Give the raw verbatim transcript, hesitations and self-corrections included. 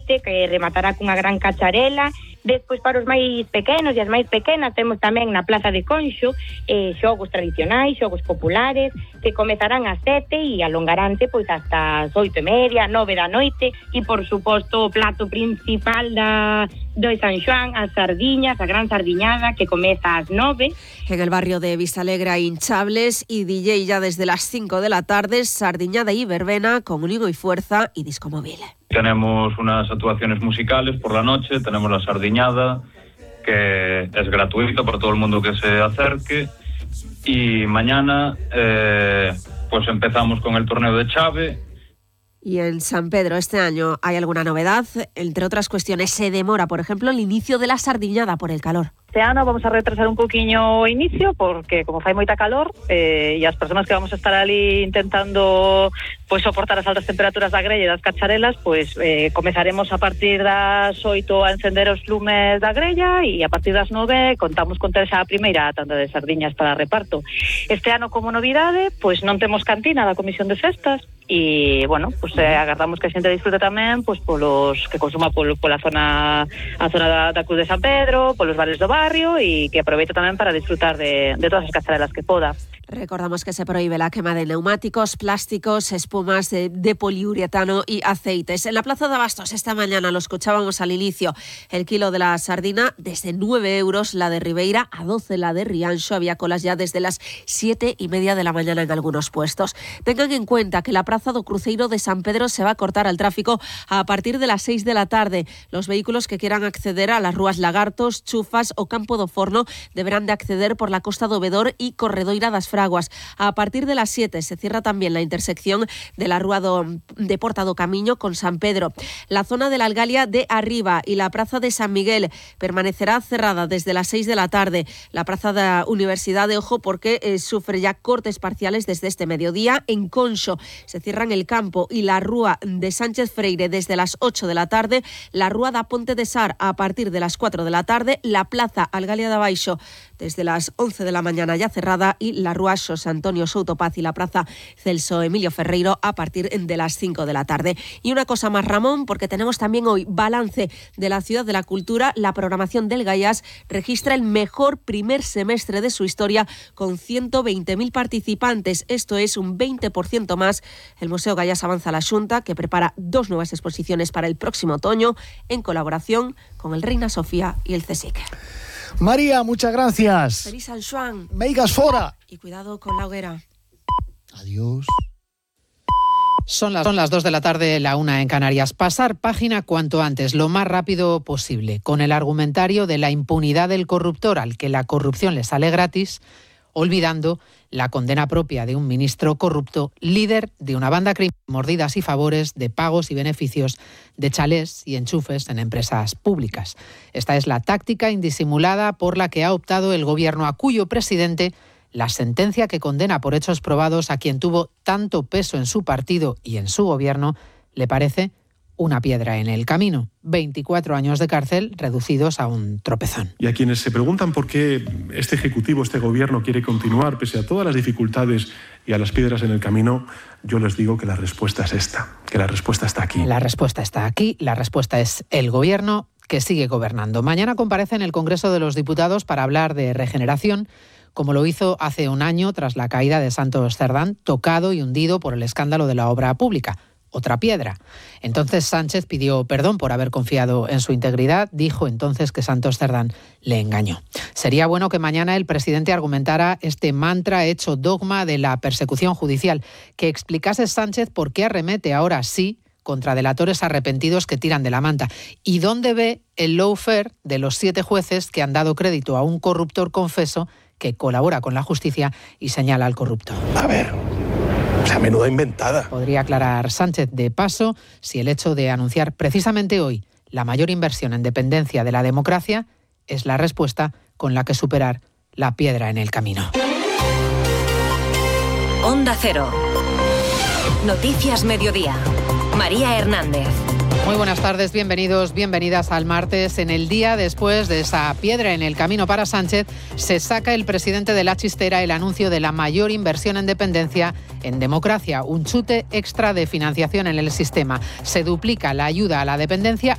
noite, que rematará cunha gran cacharela. Despois, para os máis pequenos e as máis pequenas, temos tamén na Plaza de Conxo eh, xogos tradicionais, xogos populares, que comezarán ás sete e alongaránse pois hasta as oito e media, nove da noite, e por suposto o plato principal da do San Xoán, as sardiñas, a gran sardiñada, que comeza ás nove. En el barrio de Vistalegre hay hinchables y D J ya desde las cinco de la tarde, sardiñada y verbena con Unigo y Fuerza y disco móvil. Tenemos unas actuaciones musicales por la noche, tenemos la sardiñada, que es gratuita para todo el mundo que se acerque, y mañana eh, pues empezamos con el torneo de chave. Y en San Pedro este año hay alguna novedad, entre otras cuestiones se demora, por ejemplo, el inicio de la sardiñada por el calor. Este ano vamos a retrasar un poquinho o inicio porque como fai moita calor eh, e as persoas que vamos a estar ali intentando pois soportar as altas temperaturas da grella e das cacharelas, pois eh, comezaremos a partir das oito a encender os lumes da grella e a partir das nove contamos con ter xa a primeira tanda de sardiñas para reparto. Este ano, como novidade, pois non temos cantina da Comisión de Festas e, bueno, pois eh, agardamos que a xente disfrute tamén pois polos que consuma polo, pola zona a zona da, da Cruz de San Pedro, polos bares do barrio e que aproveite tamén para disfrutar de, de todas as cacharelas que poda. Recordamos que se prohíbe la quema de neumáticos, plásticos, espumas de, de poliuretano y aceites. En la Plaza de Abastos esta mañana, lo escuchábamos al inicio, el kilo de la sardina desde nueve euros, la de Ribeira, a doce la de Rianxo. Había colas ya desde las siete y media de la mañana en algunos puestos. Tengan en cuenta que la Praza do Cruceiro de San Pedro se va a cortar al tráfico a partir de las seis de la tarde. Los vehículos que quieran acceder a las rúas Lagartos, Chufas o Campo do Forno deberán de acceder por la Costa do Vedor y Corredoira das Fraguas. A partir de las siete se cierra también la intersección de la Rúa do, de Porta do Camiño con San Pedro. La zona de la Algalia de Arriba y la Praza de San Miguel permanecerá cerrada desde las seis de la tarde. La Praza da Universidade, ojo, porque eh, sufre ya cortes parciales desde este mediodía. En Conxo se cierran el campo y la Rúa de Sánchez Freire desde las ocho de la tarde. La Rúa da Ponte de Sar a partir de las cuatro de la tarde. La Plaza Algalia de Abaixo desde las once de la mañana ya cerrada y la Rúa Xosé Antonio Souto Paz y la Plaza Celso Emilio Ferreiro a partir de las cinco de la tarde. Y una cosa más, Ramón, porque tenemos también hoy balance de la Ciudad de la Cultura. La programación del Gaiás registra el mejor primer semestre de su historia con ciento veinte mil participantes. Esto es un veinte por ciento más. El Museo Gaiás avanza a la Xunta, que prepara dos nuevas exposiciones para el próximo otoño en colaboración con el Reina Sofía y el CSIC. María, muchas gracias. Feliz San Xoán. Meigas fora. Y cuidado con la hoguera. Adiós. Son las, son las dos de la tarde, la una en Canarias. Pasar página cuanto antes, lo más rápido posible, con el argumentario de la impunidad del corruptor, al que la corrupción le sale gratis, olvidando la condena propia de un ministro corrupto, líder de una banda criminal, mordidas y favores de pagos y beneficios de chalés y enchufes en empresas públicas. Esta es la táctica indisimulada por la que ha optado el gobierno, a cuyo presidente la sentencia que condena por hechos probados a quien tuvo tanto peso en su partido y en su gobierno le parece una piedra en el camino. veinticuatro años de cárcel reducidos a un tropezón. Y a quienes se preguntan por qué este Ejecutivo, este Gobierno quiere continuar pese a todas las dificultades y a las piedras en el camino, yo les digo que la respuesta es esta, que la respuesta está aquí. La respuesta está aquí, la respuesta es el Gobierno que sigue gobernando. Mañana comparece en el Congreso de los Diputados para hablar de regeneración, como lo hizo hace un año tras la caída de Santos Cerdán, tocado y hundido por el escándalo de la obra pública. Otra piedra. Entonces Sánchez pidió perdón por haber confiado en su integridad, dijo entonces que Santos Cerdán le engañó. Sería bueno que mañana el presidente argumentara este mantra hecho dogma de la persecución judicial, que explicase Sánchez por qué arremete ahora sí contra delatores arrepentidos que tiran de la manta y dónde ve el lawfare de los siete jueces que han dado crédito a un corruptor confeso que colabora con la justicia y señala al corrupto. A ver... O sea, menuda inventada. Podría aclarar Sánchez de paso si el hecho de anunciar precisamente hoy la mayor inversión en dependencia de la democracia es la respuesta con la que superar la piedra en el camino. Onda Cero. Noticias Mediodía. María Hernández. Muy buenas tardes, bienvenidos, bienvenidas al martes. En el día después de esa piedra en el camino para Sánchez, se saca el presidente de la chistera el anuncio de la mayor inversión en dependencia en democracia, un chute extra de financiación en el sistema. Se duplica la ayuda a la dependencia